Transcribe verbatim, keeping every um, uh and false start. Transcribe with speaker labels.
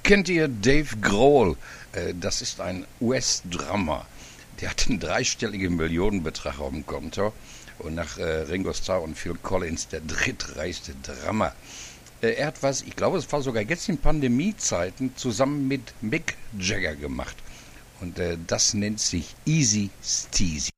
Speaker 1: Kennt ihr Dave Grohl? Äh, Das ist ein U S-Drummer. Der hat einen dreistelligen Millionenbetrag auf dem Konto und nach äh, Ringo Starr und Phil Collins der drittreichste Drummer. Äh, Er hat was, ich glaube, es war sogar jetzt in Pandemiezeiten, zusammen mit Mick Jagger gemacht. Und äh, das nennt sich Easy Steezy.